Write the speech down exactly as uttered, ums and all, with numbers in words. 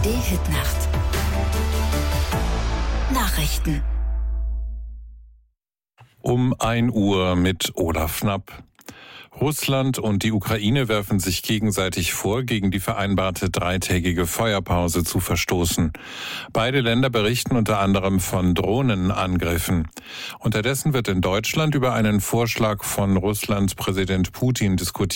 A R D-Hitnacht. Nachrichten. Um ein Uhr mit Olaf Knapp. Russland und die Ukraine werfen sich gegenseitig vor, gegen die vereinbarte dreitägige Feuerpause zu verstoßen. Beide Länder berichten unter anderem von Drohnenangriffen. Unterdessen wird in Deutschland über einen Vorschlag von Russlands Präsident Putin diskutiert.